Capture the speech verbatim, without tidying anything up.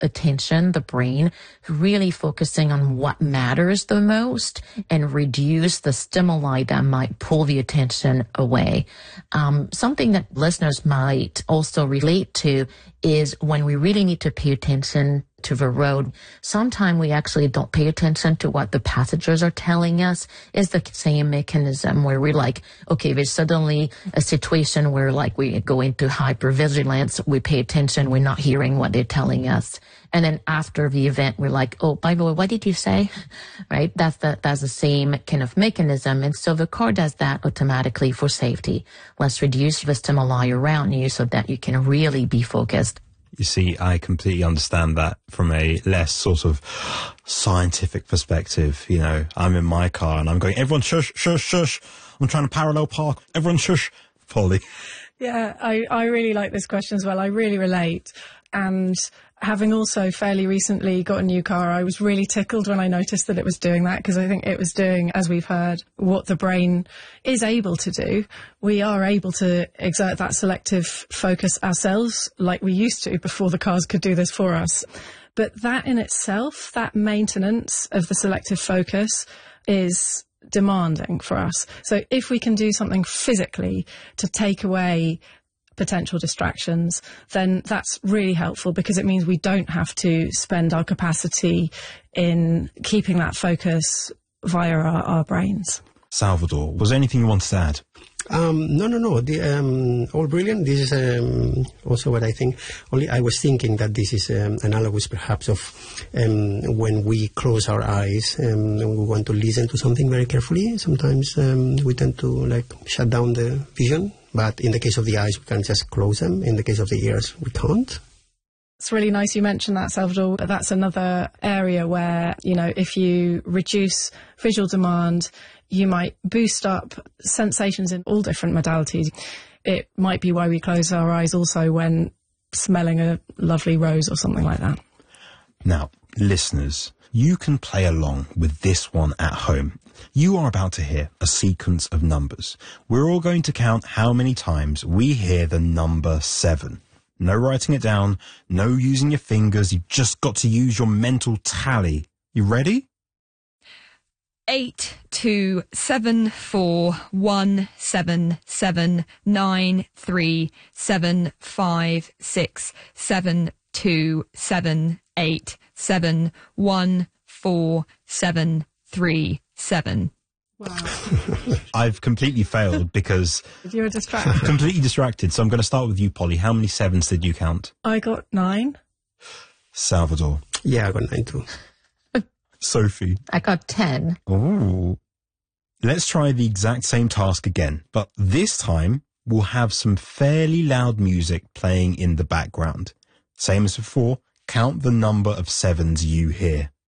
attention, the brain, really focusing on what matters the most and reduce the stimuli that might pull the attention away. Um, something that listeners might also relate to is when we really need to pay attention to the road. Sometimes we actually don't pay attention to what the passengers are telling us. It's the same mechanism where we're like, okay, there's suddenly a situation where like we go into hypervigilance, we pay attention, we're not hearing what they're telling us. And then after the event, we're like, oh, by the way, what did you say? Right? That's the, that's the same kind of mechanism. And so the car does that automatically for safety. Let's reduce the stimuli around you so that you can really be focused. You see, I completely understand that from a less sort of scientific perspective. You know, I'm in my car and I'm going, everyone shush, shush, shush. I'm trying to parallel park. Everyone shush. Polly. Yeah, I, I really like this question as well. I really relate. And having also fairly recently got a new car, I was really tickled when I noticed that it was doing that, because I think it was doing, as we've heard, what the brain is able to do. We are able to exert that selective focus ourselves like we used to before the cars could do this for us. But that in itself, that maintenance of the selective focus is demanding for us. So if we can do something physically to take away potential distractions, then that's really helpful, because it means we don't have to spend our capacity in keeping that focus via our, our brains. Salvador, was there anything you wanted to add? Um, no, no, no. The, um, all brilliant. This is um, also what I think. Only I was thinking that this is um, analogous, perhaps, of um, when we close our eyes um, and we want to listen to something very carefully. Sometimes um, we tend to like shut down the vision. But in the case of the eyes, we can just close them. In the case of the ears, we can't. It's really nice you mentioned that, Salvador. That's another area where, you know, if you reduce visual demand, you might boost up sensations in all different modalities. It might be why we close our eyes also when smelling a lovely rose or something like that. Now, listeners, you can play along with this one at home. You are about to hear a sequence of numbers. We're all going to count how many times we hear the number seven. No writing it down, no using your fingers. You've just got to use your mental tally. You ready? Eight, two, seven, four, one, seven, seven, nine, three, seven, five, six, seven, two, seven, eight, seven, one, four, seven, three, seven. Wow. I've completely failed because You were distracted. completely distracted. So I'm going to start with you, Polly. How many sevens did you count? I got nine. Salvador. Yeah, I got nine too. Sophie. I got ten. Ooh. Let's try the exact same task again, but this time we'll have some fairly loud music playing in the background. Same as before, count the number of sevens you hear.